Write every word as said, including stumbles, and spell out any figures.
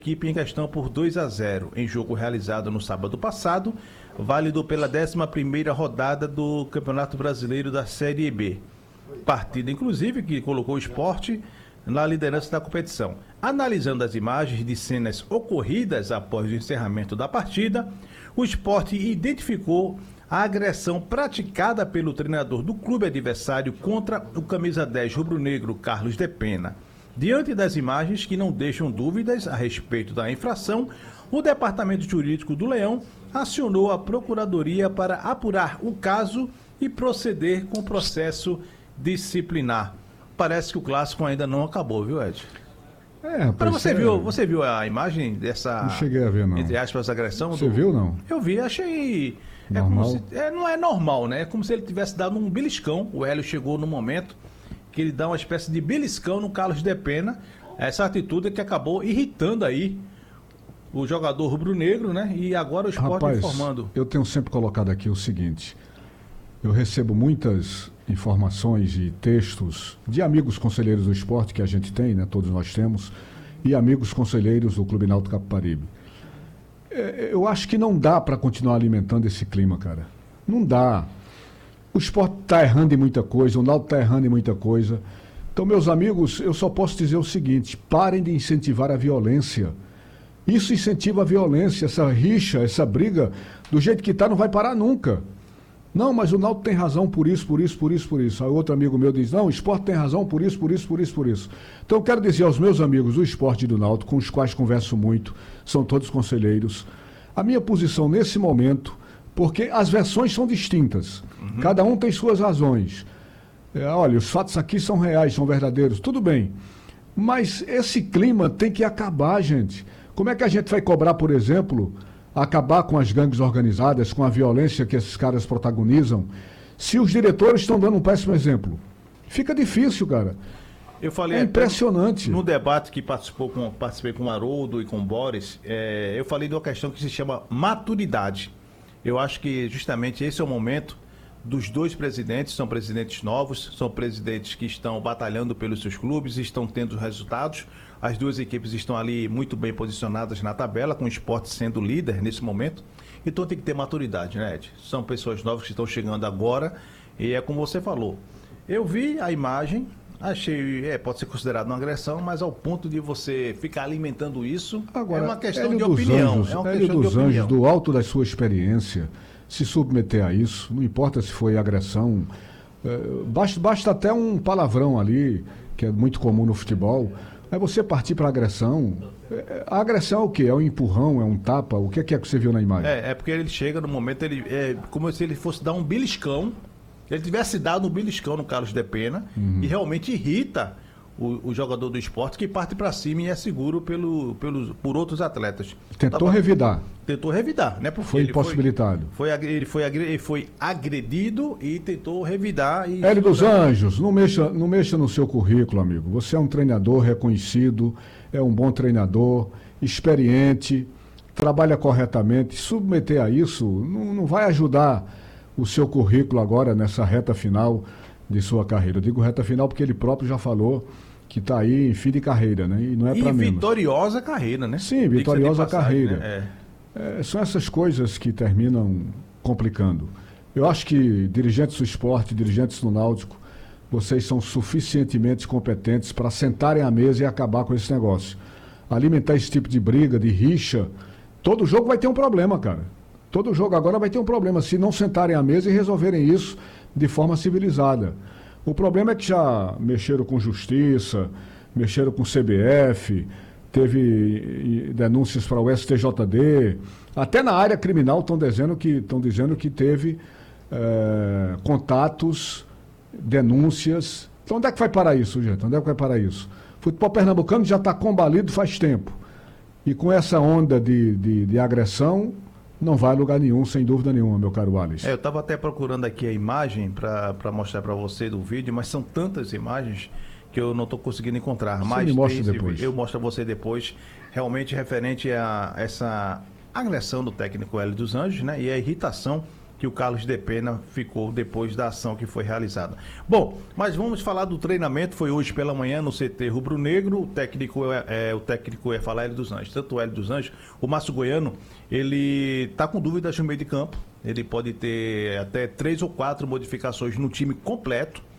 Equipe em questão por dois a zero, em jogo realizado no sábado passado, válido pela décima primeira rodada do Campeonato Brasileiro da Série B. Partida, inclusive, que colocou o Sport na liderança da competição. Analisando as imagens de cenas ocorridas após o encerramento da partida, o Sport identificou a agressão praticada pelo treinador do clube adversário contra o camisa dez rubro-negro Carlos de Pena. Diante das imagens que não deixam dúvidas a respeito da infração, o Departamento Jurídico do Leão acionou a Procuradoria para apurar o caso e proceder com o processo disciplinar. Parece que o clássico ainda não acabou, viu, Ed? É, rapaz, Para você é... viu, você viu a imagem dessa, não cheguei a ver, não. entre aspas, agressão? Você do... viu, não? Eu vi, achei... É normal? como se... é, não é normal, né? É como se ele tivesse dado um beliscão. O Hélio chegou no momento que ele dá uma espécie de beliscão no Carlos de Pena. Essa atitude é que acabou irritando aí o jogador rubro-negro, né? E agora o Sport Rapaz, informando. Eu tenho sempre colocado aqui o seguinte: eu recebo muitas informações e textos de amigos conselheiros do esporte que a gente tem, né? Todos nós temos, e amigos conselheiros do Clube Náutico Capibaribe. É, eu acho que não dá para continuar alimentando esse clima, cara. Não dá. O Sport está errando em muita coisa, o Náutico está errando em muita coisa. Então, meus amigos, eu só posso dizer o seguinte: parem de incentivar a violência. Isso incentiva a violência, essa rixa, essa briga, do jeito que está, não vai parar nunca. Não, mas o Náutico tem razão por isso, por isso, por isso, por isso. Aí outro amigo meu diz: não, o Sport tem razão por isso, por isso, por isso, por isso. Então, eu quero dizer aos meus amigos do Sport e do Náutico, com os quais converso muito, são todos conselheiros, a minha posição nesse momento, porque as versões são distintas. Uhum. Cada um tem suas razões. É, olha, os fatos aqui são reais, são verdadeiros, tudo bem. Mas esse clima tem que acabar, gente. Como é que a gente vai cobrar, por exemplo, acabar com as gangues organizadas, com a violência que esses caras protagonizam, se os diretores estão dando um péssimo exemplo? Fica difícil, cara. Eu falei é impressionante. No debate que participou com, participei com o Haroldo e com o Boris, é, eu falei de uma questão que se chama maturidade. Eu acho que justamente esse é o momento dos dois presidentes, são presidentes novos, são presidentes que estão batalhando pelos seus clubes, estão tendo resultados. As duas equipes estão ali muito bem posicionadas na tabela, com o Sport sendo líder nesse momento. Então tem que ter maturidade, né, Ed? São pessoas novas que estão chegando agora e é como você falou. Eu vi a imagem, achei, é, pode ser considerado uma agressão, mas ao ponto de você ficar alimentando isso, agora, é uma questão Hélio de dos opinião. Anjos, é uma Hélio questão dos de opinião. Anjos, do alto da sua experiência, se submeter a isso, não importa se foi agressão, é, basta, basta até um palavrão ali, que é muito comum no futebol, é você partir para a agressão. A agressão é o quê? É um empurrão, é um tapa? O que é que, é que você viu na imagem? É, é porque ele chega no momento, ele é como se ele fosse dar um beliscão, ele tivesse dado um beliscão no Carlos de Pena, uhum. E realmente irrita o, o jogador do Sport, que parte para cima e é seguro pelo, pelo, por outros atletas. Tentou Tava, revidar. Tentou revidar, né? Porque foi ele impossibilitado. Foi, foi, ele, foi, ele foi agredido e tentou revidar. E Hélio dos Anjos, não mexa, não mexa no seu currículo, amigo. Você é um treinador reconhecido, é um bom treinador, experiente, trabalha corretamente. Submeter a isso não, não vai ajudar o seu currículo agora nessa reta final de sua carreira. Eu digo reta final porque ele próprio já falou que está aí em fim de carreira, né? E não é para menos. E vitoriosa carreira, né? Sim, vitoriosa passagem, carreira. Né? É. É, são essas coisas que terminam complicando. Eu acho que dirigentes do esporte, dirigentes do Náutico, vocês são suficientemente competentes para sentarem à mesa e acabar com esse negócio. Alimentar esse tipo de briga, de rixa, todo jogo vai ter um problema, cara. Todo jogo agora vai ter um problema, se não sentarem à mesa e resolverem isso de forma civilizada. O problema é que já mexeram com justiça, mexeram com C B F, teve denúncias para o S T J D, até na área criminal estão dizendo que, estão dizendo que teve é, contatos, denúncias. Então onde é que vai parar isso, gente? Onde é que vai parar isso? O futebol pernambucano já está combalido faz tempo. E com essa onda de, de, de agressão, não vai a lugar nenhum, sem dúvida nenhuma, meu caro Alice. É, eu estava até procurando aqui a imagem para mostrar para você do vídeo, mas são tantas imagens que eu não estou conseguindo encontrar. Você mas me mostra depois. Eu mostro a você depois, realmente referente a essa agressão do técnico Hélio dos Anjos, né? E a irritação que o Carlos de Pena ficou depois da ação que foi realizada. Bom, mas vamos falar do treinamento, foi hoje pela manhã no C T Rubro Negro, o técnico é, é, o técnico é falar Hélio dos Anjos, tanto o Hélio dos Anjos, o Márcio Goiano, ele está com dúvidas no meio de campo, ele pode ter até três ou quatro modificações no time completo,